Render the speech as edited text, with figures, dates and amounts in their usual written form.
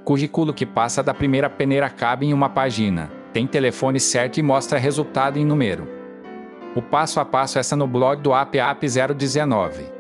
Currículo que passa da primeira peneira cabe em uma página. Tem telefone certo e mostra resultado em número. O passo a passo está no blog do App 019.